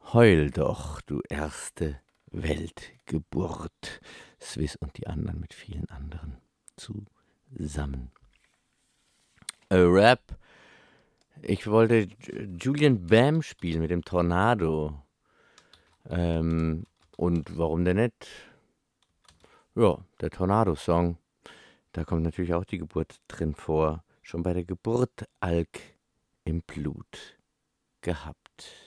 Heul doch, du erste Weltgeburt. Swiss und die anderen mit vielen anderen zusammen. Rap. Ich wollte Julian Bam spielen mit dem Tornado. Und warum denn nicht? Ja, der Tornado-Song. Da kommt natürlich auch die Geburt drin vor. Schon bei der Geburt Alk im Blut gehabt.